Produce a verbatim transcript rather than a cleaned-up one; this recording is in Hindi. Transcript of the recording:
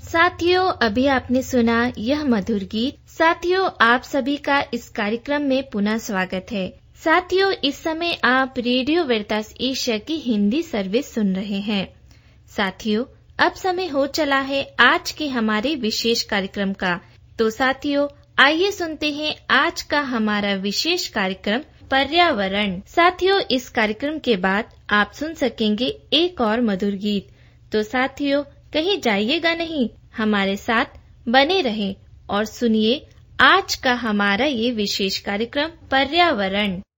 साथियों, अभी आपने सुना यह मधुर गीत। साथियों, आप सभी का इस कार्यक्रम में पुनः स्वागत है। साथियों, इस समय आप रेडियो वेरितास एशिया की हिंदी सर्विस सुन रहे हैं। साथियों, अब समय हो चला है आज के हमारे विशेष कार्यक्रम का। तो साथियों, आइए सुनते हैं आज का हमारा विशेष कार्यक्रम पर्यावरण। साथियों, इस कार्यक्रम के बाद आप सुन सकेंगे एक और मधुर गीत। तो साथियों, कहीं जाइएगा नहीं, हमारे साथ बने रहें और सुनिए आज का हमारा ये विशेष कार्यक्रम पर्यावरण।